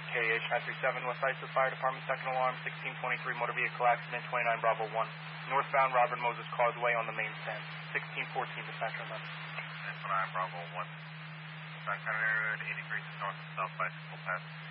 KH 937, West Islip Fire Department, second alarm, 1623 motor vehicle accident, 29 Bravo 1. Northbound Robert Moses Causeway on the main stand. 1614 dispatcher 11. 29 Bravo 1. Sun County Road, 80 degrees north and south bicycle path.